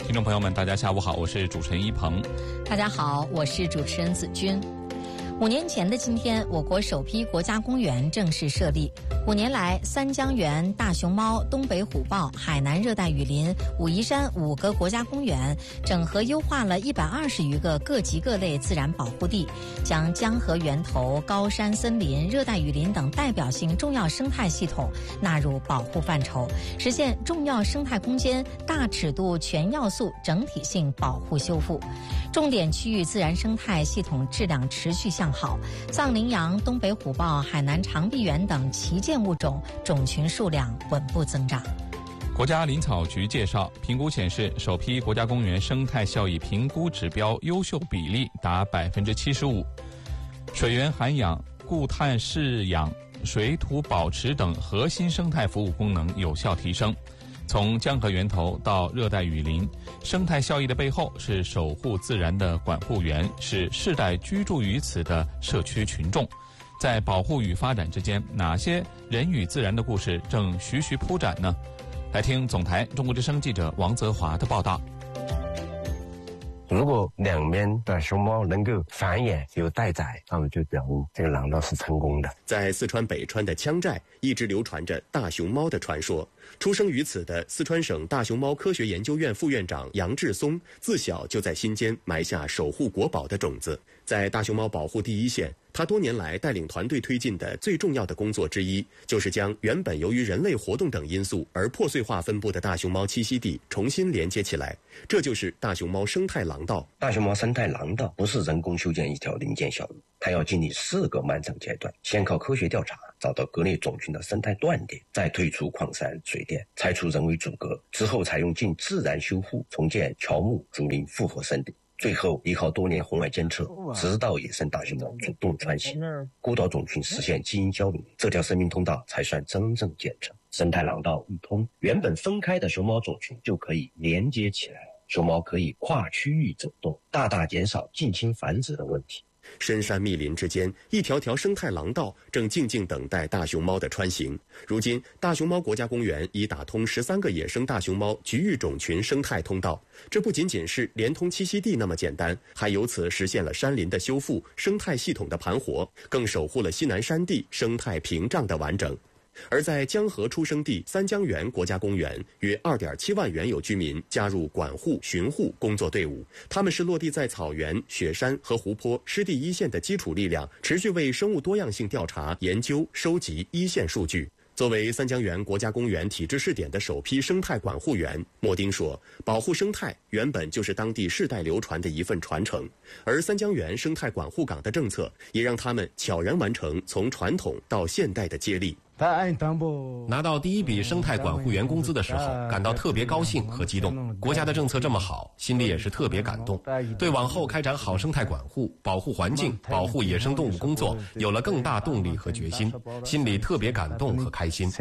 听众朋友们，大家下午好，我是主持人一鹏。 大家好，我是主持人子君。5年前的今天，我国首批国家公园正式设立。5年来，三江源、大熊猫、东北虎豹、海南热带雨林、武夷山5个国家公园整合优化了120余个各级各类自然保护地，将江河源头、高山森林、热带雨林等代表性重要生态系统纳入保护范畴，实现重要生态空间大尺度全要素整体性保护修复。重点区域自然生态系统质量持续向好，藏羚羊、东北虎豹、海南长臂猿等旗舰物种种群数量稳步增长。 国家林草局介绍，评估显示，首批国家公园生态效益评估指标优秀比例达75%，水源涵养、固碳饲养、水土保持等核心生态服务功能有效提升。从江河源头到热带雨林，生态效益的背后是守护自然的管护员，是世代居住于此的社区群众。在保护与发展之间，哪些人与自然的故事正徐徐铺展呢？来听总台中国之声记者王泽华的报道。 如果两边的熊猫能够繁衍有待宰，那么就表明这个廊道是成功的。 在四川北川的羌寨，一直流传着大熊猫的传说。出生于此的四川省大熊猫科学研究院副院长杨志松，自小就在心间埋下守护国宝的种子。在大熊猫保护第一线，他多年来带领团队推进的最重要的工作之一，就是将原本由于人类活动等因素而破碎化分布的大熊猫栖息地重新连接起来。这就是大熊猫生态廊道。 大熊猫生态廊道不是人工修建一条零件小路，它要经历4个漫长阶段，先靠科学调查找到各类种群的生态断点，再退出矿山水电，拆除人为阻隔，之后采用近自然修复重建乔木竹林复活森林，最后依靠多年红外监测，指导野生大熊猫主动穿行，孤岛种群实现基因交融，这条生命通道才算真正建成。生态廊道一通，原本分开的熊猫种群就可以连接起来，熊猫可以跨区域走动，大大减少近亲繁殖的问题。 深山密林之间，一条条生态廊道正静静等待大熊猫的穿行。如今，大熊猫国家公园已打通13个野生大熊猫局域种群生态通道。这不仅仅是连通栖息地那么简单，还由此实现了山林的修复、生态系统的盘活，更守护了西南山地生态屏障的完整。而在江河出生地三江源国家公园，约2.7万原有居民加入管护巡护工作队伍，他们是落地在草原、雪山和湖泊湿地一线的基础力量，持续为生物多样性调查、研究、收集一线数据。作为三江源国家公园体制试点的首批生态管护员，莫丁说，保护生态原本就是当地世代流传的一份传承，而三江源生态管护岗的政策也让他们悄然完成从传统到现代的接力。 拿到第一笔生态管护员工资的时候，感到特别高兴和激动。国家的政策这么好，心里也是特别感动，对往后开展好生态管护、保护环境、保护野生动物工作有了更大动力和决心，心里特别感动和开心。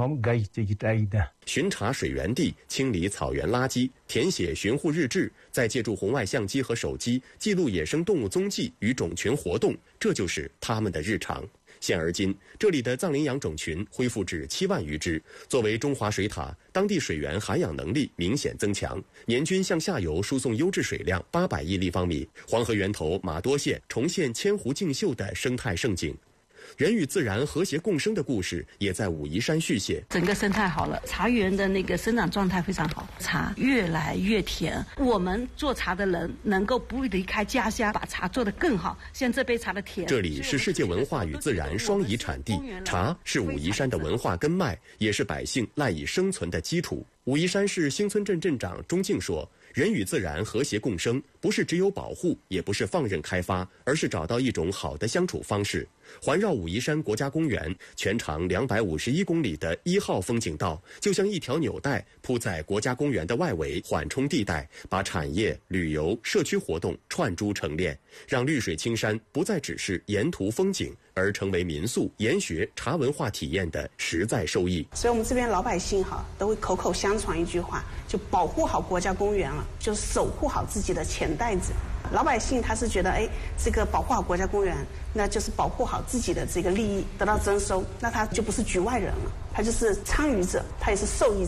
巡查水源地，清理草原垃圾，填写巡护日志，再借助红外相机和手机记录野生动物踪迹与种群活动，这就是他们的日常。现而今，这里的藏羚羊种群恢复至7万余只。作为中华水塔，当地水源涵养能力明显增强，年均向下游输送优质水量800亿立方米。黄河源头玛多县重现千湖竞秀的生态盛景。人与自然和谐共生的故事也在武夷山续写。 整个生态好了，茶园的那个生长状态非常好，茶越来越甜。我们做茶的人能够不离开家乡，把茶做得更好。像这杯茶的甜。这里是世界文化与自然双遗产地，茶是武夷山的文化根脉，也是百姓赖以生存的基础。武夷山市兴村镇镇长钟敬说，人与自然和谐共生，不是只有保护，也不是放任开发，而是找到一种好的相处方式。环绕武夷山国家公园全长251公里的1号风景道，就像一条纽带铺在国家公园的外围缓冲地带，把产业、旅游、社区活动串珠成链，让绿水青山不再只是沿途风景，而成为民宿、研学、茶文化体验的实在收益。 所以我们这边老百姓都会口口相传一句话，就保护好国家公园了，就是守护好自己的钱袋子。老百姓他是觉得，这个保护好国家公园，那就是保护好自己的这个利益得到征收，那他就不是局外人了，他就是参与者，他也是受益者。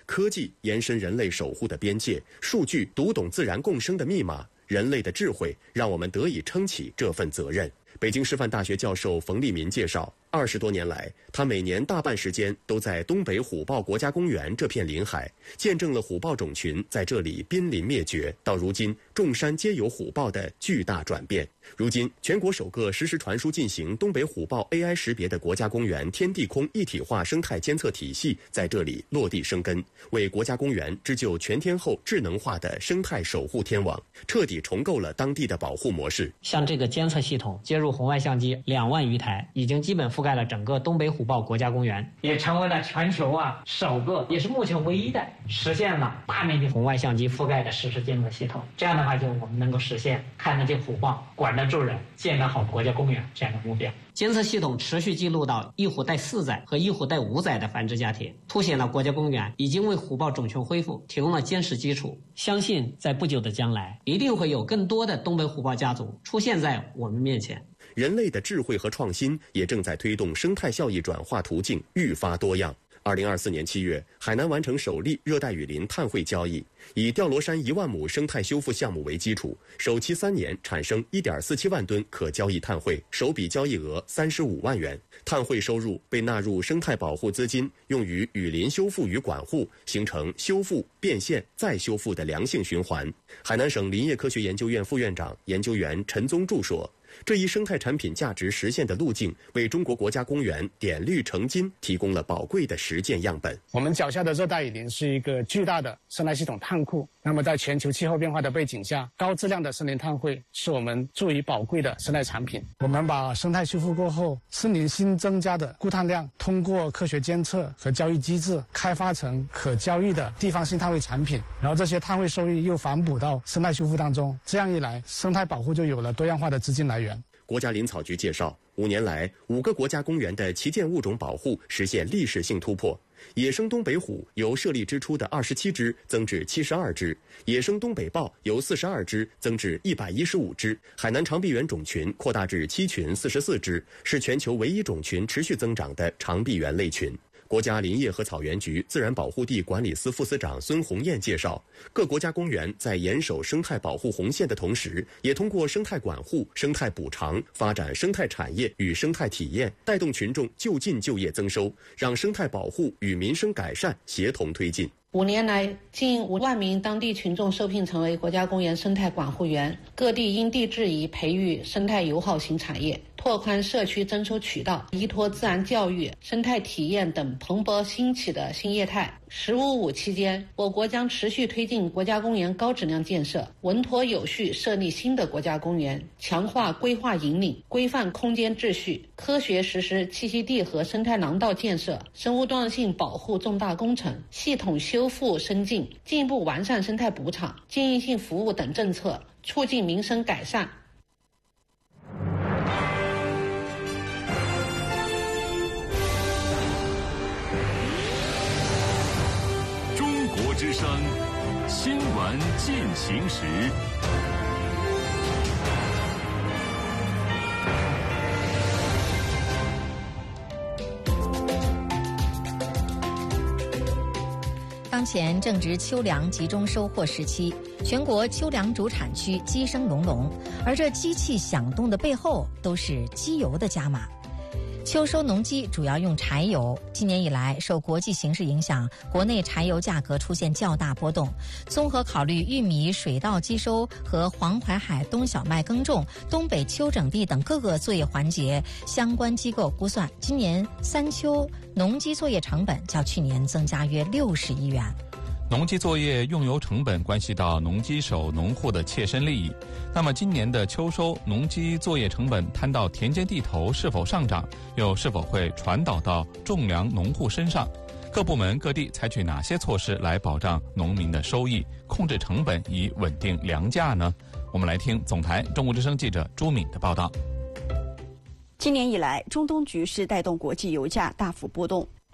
科技延伸人类守护的边界，数据读懂自然共生的密码，人类的智慧让我们得以撑起这份责任。北京师范大学教授冯立民介绍，20多年来，他每年大半时间都在东北虎豹国家公园这片临海，见证了虎豹种群在这里濒临灭绝，到如今众山皆有虎豹的巨大转变。如今，全国首个实时传输进行东北虎豹 AI 识别的国家公园天地空一体化生态监测体系在这里落地生根，为国家公园织就全天候智能化的生态守护天网，彻底重构了当地的保护模式。 像这个监测系统接入红外相机2万余台，已经基本覆盖了整个东北虎豹国家公园，也成为了全球首个，也是目前唯一的实现了大面积红外相机覆盖的实时监测系统。这样的话，就我们能够实现看得见虎豹、管得住人、建得好国家公园这样的目标。监测系统持续记录到一虎带4载和一虎带5载的繁殖家庭，凸显了国家公园已经为虎豹种群恢复提供了坚实基础。相信在不久的将来，一定会有更多的东北虎豹家族出现在我们面前。 人类的智慧和创新也正在推动生态效益转化途径愈发多样。2024年7月，海南完成首例热带雨林碳汇交易，以吊罗山1万亩生态修复项目为基础，首期3年产生1.47万吨可交易碳汇，首笔交易额35万元。碳汇收入被纳入生态保护资金，用于雨林修复与管护，形成修复、变现、再修复的良性循环。海南省林业科学研究院副院长、研究员陈宗柱说，这一生态产品价值实现的路径，为中国国家公园点绿成金提供了宝贵的实践样本。 我们脚下的热带雨林是一个巨大的生态系统碳库，那么在全球气候变化的背景下，高质量的森林碳汇是我们最为宝贵的生态产品。我们把生态修复过后森林新增加的固碳量，通过科学监测和交易机制开发成可交易的地方性碳汇产品，然后这些碳汇收益又反哺到生态修复当中，这样一来，生态保护就有了多样化的资金来源。 国家林草局介绍，5年来，5个国家公园的旗舰物种保护实现历史性突破。野生东北虎由设立之初的27只增至72只，野生东北豹由42只增至115只，海南长臂猿种群扩大至7群44只，是全球唯一种群持续增长的长臂猿类群。国家林业和草原局自然保护地管理司副司长孙红艳介绍，各国家公园在严守生态保护红线的同时，也通过生态管护、生态补偿，发展生态产业与生态体验，带动群众就近就业增收，让生态保护与民生改善协同推进。 5年来，近5万名当地群众受聘成为国家公园生态管护员，各地因地制宜培育生态友好型产业，拓宽社区增收渠道，依托自然教育、生态体验等蓬勃兴起的新业态。“15+5”期间，我国将持续推进国家公园高质量建设，稳妥有序设立新的国家公园，强化规划引领，规范空间秩序，科学实施栖息地和生态廊道建设、生物多样性保护重大工程，系统修复升进，进一步完善生态补偿、经营性服务等政策，促进民生改善。 中国之声新闻进行时。 当前正值秋粮集中收获时期，全国秋粮主产区鸡声隆隆，而这机器响动的背后都是机油的加码。秋收农机主要用柴油，今年以来受国际形势影响，国内柴油价格出现较大波动。综合考虑玉米水稻机收和黄淮海冬小麦耕种、东北秋整地等各个作业环节，相关机构估算，今年3秋农机作业成本较去年增加约60亿元。 农机作业用油成本关系到农机手、农户的切身利益。那么今年的秋收，农机作业成本摊到田间地头是否上涨，又是否会传导到种粮农户身上？各部门各地采取哪些措施来保障农民的收益，控制成本以稳定粮价呢？我们来听总台中国之声记者朱敏的报道。 今年以来，中东局势带动国际油价大幅波动。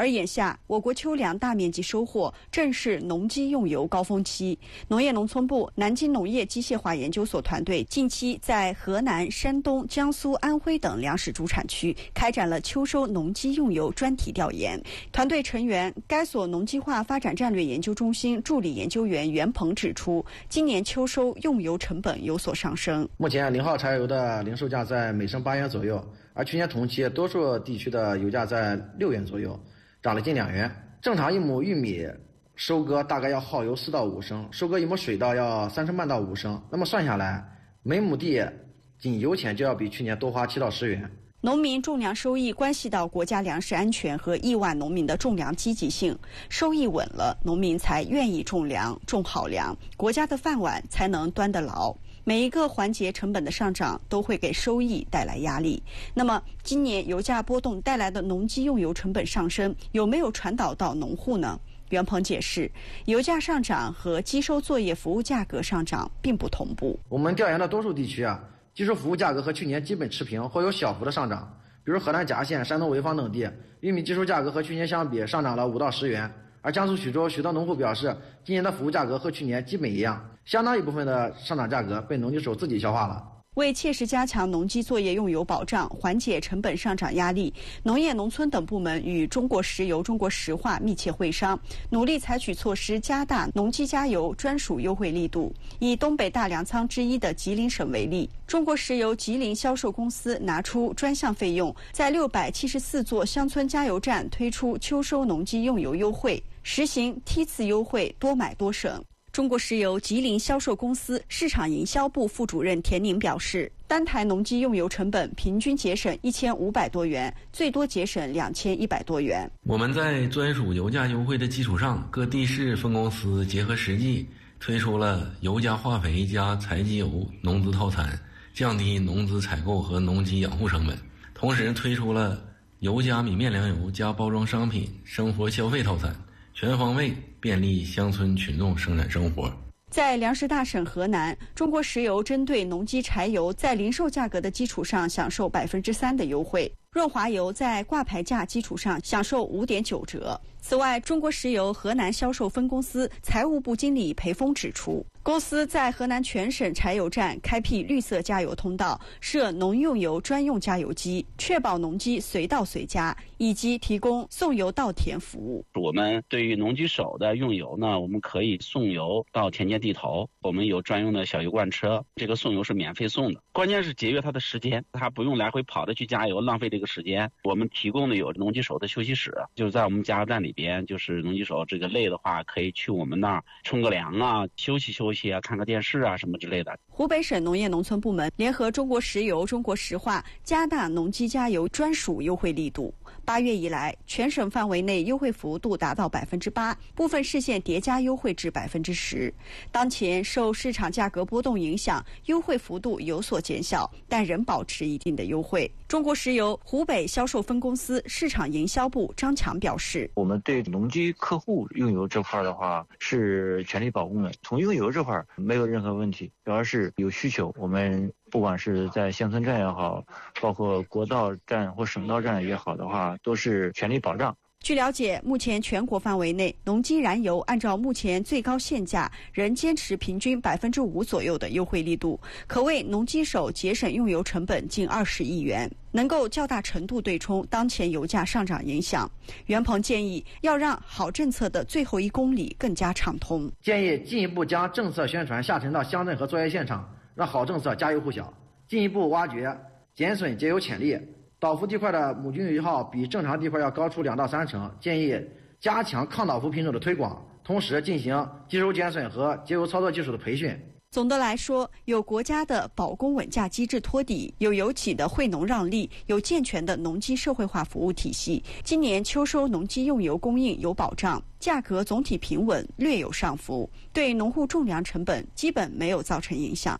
而眼下，我国秋粮大面积收获，正是农机用油高峰期。农业农村部南京农业机械化研究所团队近期在河南、山东、江苏、安徽等粮食主产区开展了秋收农机用油专题调研。团队成员、该所农机化发展战略研究中心助理研究员袁鹏指出，今年秋收用油成本有所上升。 目前0号柴油的零售价在每升8元左右，而去年同期多数地区的油价在6元左右，涨了近2元。正常一亩玉米收割大概要耗油4到5升，收割一亩水稻要3升半到5升。那么算下来，每亩地仅油钱就要比去年多花7到10元。 农民种粮收益关系到国家粮食安全和亿万农民的种粮积极性，收益稳了，农民才愿意种粮，种好粮，国家的饭碗才能端得牢。每一个环节成本的上涨都会给收益带来压力。那么，今年油价波动带来的农机用油成本上升，有没有传导到农户呢？袁鹏解释，油价上涨和机收作业服务价格上涨并不同步。 我们调研的多数地区机收服务价格和去年基本持平或有小幅的上涨，比如河南夹县、山东潍坊等地，玉米机收价格和去年相比上涨了5到10元。而江苏徐州许多农户表示，今年的服务价格和去年基本一样，相当一部分的上涨价格被农机手自己消化了。 为切实加强农机作业用油保障，缓解成本上涨压力，农业农村等部门与中国石油、中国石化密切会商，努力采取措施加大农机加油专属优惠力度。以东北大粮仓之一的吉林省为例，中国石油吉林销售公司拿出专项费用，在674座乡村加油站推出秋收农机用油优惠，实行梯次优惠，多买多省。中国石油吉林销售公司市场营销部副主任田宁表示，单台农机用油成本平均节省1500多元，最多节省2100多元。 我们在专属油价优惠的基础上，各地市分公司结合实际推出了油加化肥加柴机油农资套餐，降低农资采购和农机养护成本。同时推出了油加米面粮油加包装商品生活消费套餐，全方位便利乡村群众生产生活。 在粮食大省河南，中国石油针对农机柴油在零售价格的基础上享受3%的优惠，润滑油在挂牌价基础上享受5.9折。此外，中国石油河南销售分公司财务部经理裴峰指出，公司在河南全省柴油站开辟绿色加油通道，设农用油专用加油机，确保农机随到随加，以及提供送油到田服务。 我们对于农机手的用油呢，我们可以送油到田间地头，我们有专用的小油罐车，这个送油是免费送的。关键是节约它的时间，它不用来回跑着去加油，浪费这个时间。我们提供的有农机手的休息室，就是在我们加油站里边，就是农机手这个累的话，可以去我们那儿冲个凉啊，休息休息啊，看个电视啊什么之类的。 湖北省农业农村部门联合中国石油、中国石化，加大农机加油专属优惠力度。8月以来，全省范围内优惠幅度达到8%，部分市县叠加优惠至10%。当前受市场价格波动影响，优惠幅度有所减小，但仍保持一定的优惠。中国石油湖北销售分公司市场营销部张强表示， 我们对农机客户用油这块的话是全力保供的，从用油这块没有任何问题，主要是有需求，我们不管是在乡村站也好，包括国道站或省道站也好的话，都是全力保障。 据了解，目前全国范围内，农机燃油按照目前最高限价，仍坚持平均5%左右的优惠力度，可为农机手节省用油成本近20亿元，能够较大程度对冲当前油价上涨影响。袁鹏建议，要让好政策的最后1公里更加畅通。 建议进一步将政策宣传下沉到乡镇和作业现场，让好政策家喻户晓，进一步挖掘减损节油潜力。倒伏地块的亩均油耗比正常地块要高出2到3成，建议加强抗倒伏品种的推广，同时进行机收减损和节油操作技术的培训。 总的来说，有国家的保供稳价机制托底，有油企的惠农让利，有健全的农机社会化服务体系，今年秋收农机用油供应有保障，价格总体平稳，略有上浮，对农户种粮成本基本没有造成影响。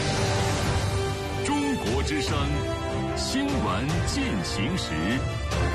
中国之声，新闻进行时。